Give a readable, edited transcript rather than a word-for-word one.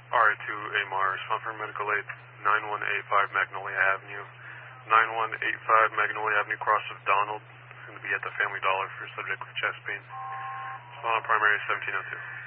RA2 AMAR, respond for medical aid, 9185 Magnolia Avenue. 9185 Magnolia Avenue, cross of Donald. Going to be at the Family Dollar for subject with chest pain. Respond on primary 1702.